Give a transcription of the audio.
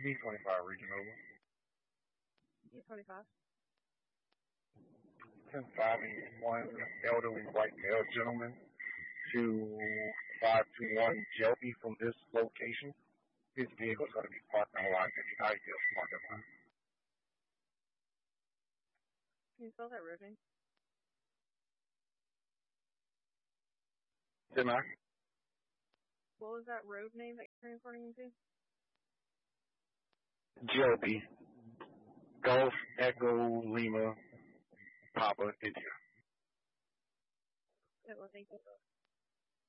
B25 regional. B25. 10-5 elderly white male gentleman to 521 Jelby from this location. His vehicle is going to be parked on line 59 Hills Market Line. Can you spell that road name? Did What was that road name that you're reporting into? Jelby. Golf, Echo, Lima, Papa, India. Well, thank you.